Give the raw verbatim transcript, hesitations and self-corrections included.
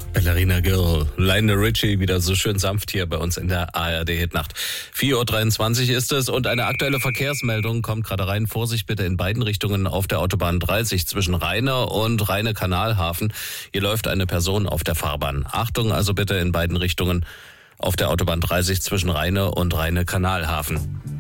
Ballerina Girl, Lionel Richie, wieder so schön sanft hier bei uns in der A R D-Hitnacht. vier Uhr dreiundzwanzig ist es und eine aktuelle Verkehrsmeldung kommt gerade rein. Vorsicht bitte in beiden Richtungen auf der Autobahn dreißig zwischen Rheine und Rheine-Kanalhafen. Hier läuft eine Person auf der Fahrbahn. Achtung also bitte in beiden Richtungen auf der Autobahn dreißig zwischen Rheine und Rheine-Kanalhafen.